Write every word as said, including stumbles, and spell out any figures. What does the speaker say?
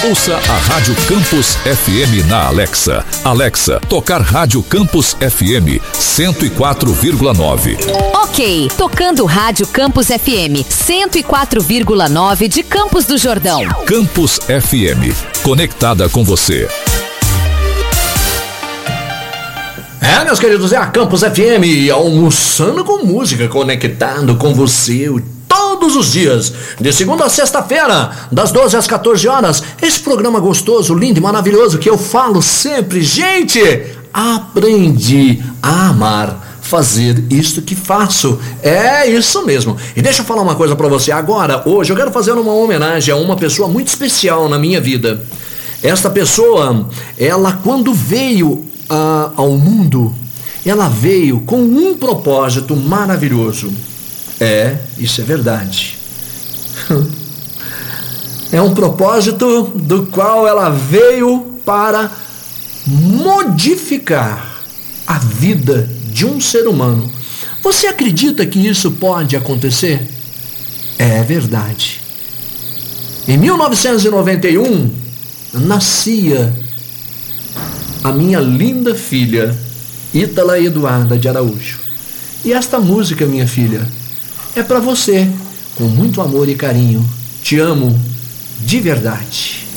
Ouça a Rádio Campus F M na Alexa. Alexa, tocar Rádio Campus F M cento e quatro vírgula nove. Ok, tocando Rádio Campus F M cento e quatro vírgula nove de Campos do Jordão. Campus F M, conectada com você. É, meus queridos, é a Campus F M, almoçando com música, conectado com você todos os dias, de segunda a sexta-feira, das doze às quatorze horas. Esse programa gostoso, lindo e maravilhoso que eu falo sempre. Gente, aprendi a amar fazer isto que faço. É isso mesmo. E deixa eu falar uma coisa pra você agora. Hoje eu quero fazer uma homenagem a uma pessoa muito especial na minha vida. Esta pessoa, ela quando veio a, ao mundo, ela veio com um propósito maravilhoso. É, isso é verdade. É um propósito do qual ela veio para modificar a vida de um ser humano. Você acredita que isso pode acontecer? É verdade. Em mil novecentos e noventa e um, nascia a minha linda filha, Ítala Eduarda de Araújo. E esta música, minha filha, é para você, com muito amor e carinho. Te amo de verdade.